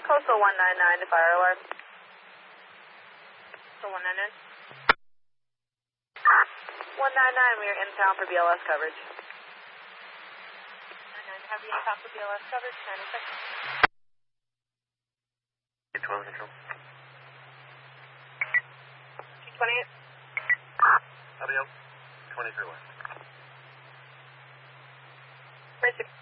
Coastal 199 to fire alarm. So 199. 199, we are in town for BLS coverage. 199, have you in town for BLS coverage? 96. 12 control. 228. How do you 23 west. 36.